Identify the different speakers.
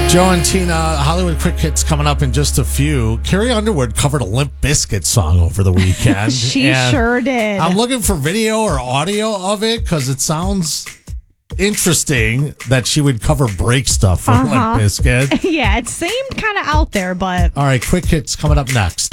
Speaker 1: Joe and Tina, Hollywood Quick Hits coming up in just a few. Carrie Underwood covered a Limp Bizkit song over the weekend.
Speaker 2: She sure did.
Speaker 1: I'm looking for video or audio of it because it sounds interesting that she would cover break stuff from Limp Bizkit.
Speaker 2: Yeah, it seemed kind of out there, but...
Speaker 1: All right, Quick Hits coming up next.